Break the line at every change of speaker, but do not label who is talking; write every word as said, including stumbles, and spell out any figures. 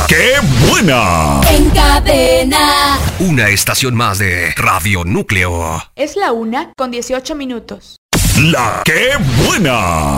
¡Qué buena!
En cadena.
Una estación más de Radio Núcleo.
Es la una con dieciocho minutos.
La ¡Qué buena!